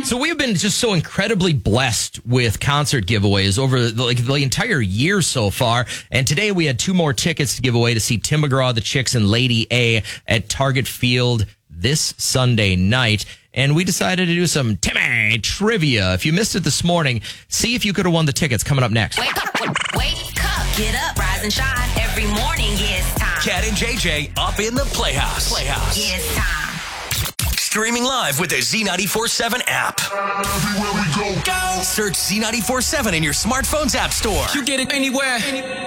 So we've been just so incredibly blessed with concert giveaways over the entire year so far. And today we had 2 more tickets to give away to see Tim McGraw, the Chicks, and Lady A at Target Field this Sunday night. And we decided to do some Timmy trivia. If you missed it this morning, see if you could have won the tickets. Coming up next. Wake up, get up, rise and shine. Every morning, it's time. Cat and JJ up in the Playhouse. Yeah, it's time. Streaming live with the Z94.7 app. Everywhere we go. Search Z94.7 in your smartphone's app store. You get it anywhere.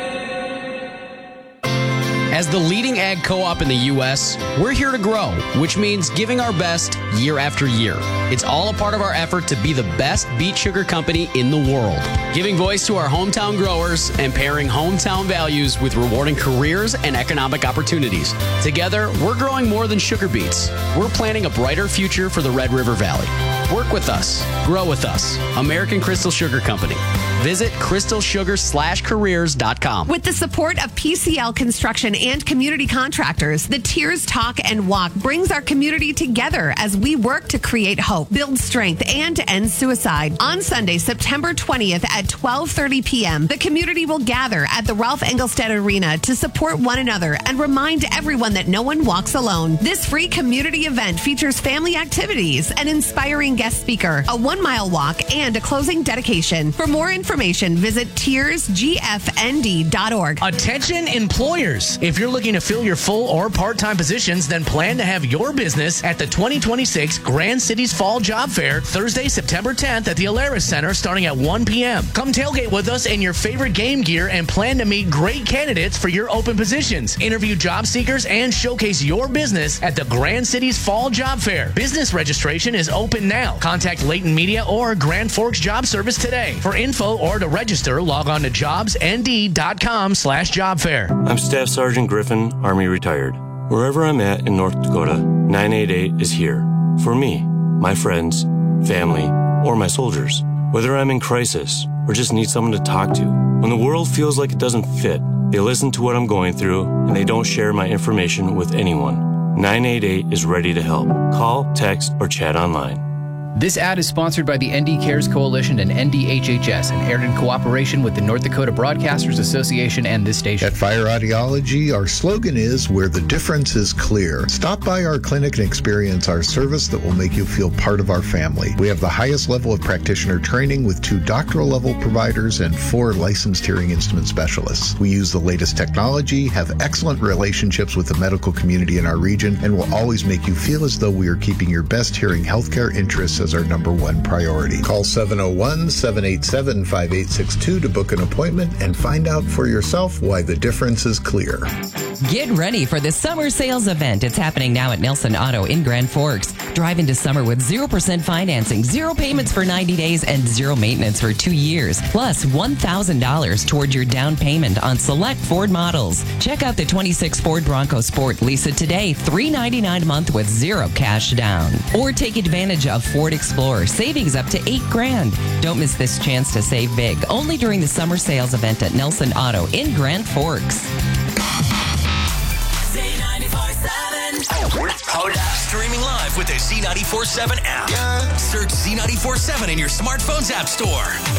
As the leading ag co-op in the U.S., we're here to grow, which means giving our best year after year. It's all a part of our effort to be the best beet sugar company in the world, giving voice to our hometown growers and pairing hometown values with rewarding careers and economic opportunities. Together, we're growing more than sugar beets. We're planning a brighter future for the Red River Valley. Work with us. Grow with us. American Crystal Sugar Company. Visit crystalsugar/careers.com. With the support of PCL Construction and community contractors, the Tears Talk and Walk brings our community together as we work to create hope, build strength, and end suicide. On Sunday, September 20th at 12:30 p.m., the community will gather at the Ralph Engelstad Arena to support one another and remind everyone that no one walks alone. This free community event features family activities, an inspiring guest speaker, a 1-mile walk, and a closing dedication. For more information, visit tearsgfnd.org. Attention employers. If you're looking to fill your full or part-time positions, then plan to have your business at the 2026 Grand Cities Fall Job Fair, Thursday, September 10th at the Alaris Center starting at 1 p.m. Come tailgate with us in your favorite game gear and plan to meet great candidates for your open positions. Interview job seekers and showcase your business at the Grand Cities Fall Job Fair. Business registration is open now. Contact Leighton Media or Grand Forks Job Service today. For info or to register, log on to jobsnd.com/jobfair. I'm Staff Sergeant Griffin, Army retired. Wherever I'm at in North Dakota, 988 is here. For me, my friends, family, or my soldiers. Whether I'm in crisis or just need someone to talk to. When the world feels like it doesn't fit, they listen to what I'm going through and they don't share my information with anyone. 988 is ready to help. Call, text, or chat online. This ad is sponsored by the ND Cares Coalition and NDHHS and aired in cooperation with the North Dakota Broadcasters Association and this station. At Fire Audiology, our slogan is where the difference is clear. Stop by our clinic and experience our service that will make you feel part of our family. We have the highest level of practitioner training with 2 doctoral level providers and 4 licensed hearing instrument specialists. We use the latest technology, have excellent relationships with the medical community in our region, and will always make you feel as though we are keeping your best hearing healthcare interests as our number 1 priority. Call 701-787-5862 to book an appointment and find out for yourself why the difference is clear. Get ready for the summer sales event. It's happening now at Nelson Auto in Grand Forks. Drive into summer with 0% financing, 0 payments for 90 days, and 0 maintenance for 2 years. Plus $1,000 toward your down payment on select Ford models. Check out the 26 Ford Bronco Sport. Lease it today, $399 a month with 0 cash down. Or take advantage of Ford Explorer, savings up to $8,000. Don't miss this chance to save big. Only during the summer sales event at Nelson Auto in Grand Forks. Hold up. Streaming live with the Z94.7 app. Search Z94.7 in your smartphone's app store.